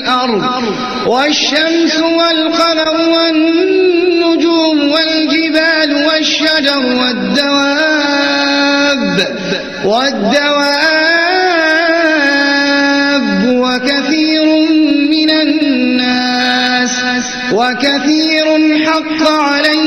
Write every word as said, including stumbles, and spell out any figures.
الأرض والشمس والقمر والنجوم والجبال والشجر والدواب والدواب وكثير من الناس وكثير حق عليه